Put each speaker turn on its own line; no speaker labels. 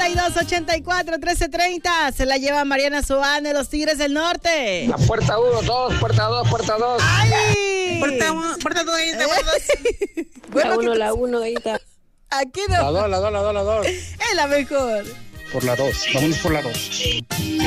5284-1330. Se la lleva Mariana Suárez de los Tigres del Norte.
La puerta 1, 2, puerta 2, puerta 2.
¡Ay!
Puerta 2, ahí está, puerta 2.
La 1, ahí está.
Aquí no.
La 2.
Es la mejor.
Por la 2. Vamos por la 2.